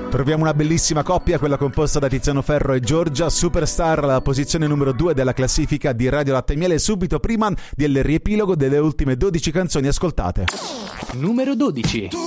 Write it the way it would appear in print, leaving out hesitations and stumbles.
Troviamo una bellissima coppia, quella composta da Tiziano Ferro e Giorgia, Superstar, alla posizione numero 2 della classifica di Radio Latte e Miele, subito prima del riepilogo delle ultime 12 canzoni ascoltate. Numero 12.